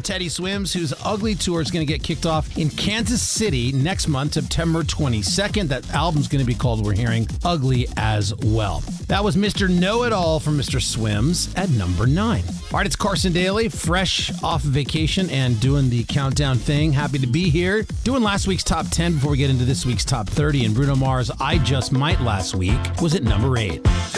Teddy Swims, whose Ugly Tour is going to get kicked off in Kansas City next month, September 22nd. That album's going to be called, we're hearing, Ugly as well. That was Mr. Know-It-All from Mr. Swims at number 9. All right, it's Carson Daly, fresh off of vacation and doing the countdown thing. Happy to be here. Doing last week's top 10 before we get into this week's top 30. And Bruno Mars' I Just Might last week was at number 8.